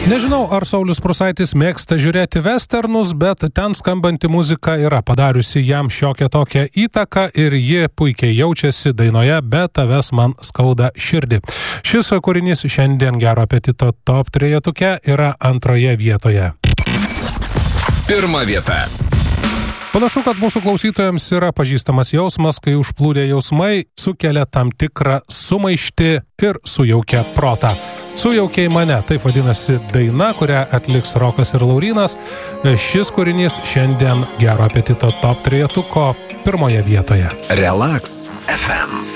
Nežinau, ar Saulius Prūsaitis mėgsta žiūrėti westernus, bet ten skambanti muzika yra padariusi jam šiokią tokią įtaką ir ji puikiai jaučiasi dainoje "Be tavęs man skauda širdį". Šis kūrinys šiandien Gero apetito top 3-tuke yra antroje vietoje. Pirma vieta. Panašu, kad mūsų klausytojams yra pažįstamas jausmas, kai užplūdę jausmai sukelia tam tikrą sumaištį ir sujaukia protą. Sujaukiai mane, taip vadinasi daina, kurią atliks Rokas ir Laurynas. Šis kūrinys šiandien Gero apetito top 3-tuko pirmoje vietoje. Relax FM.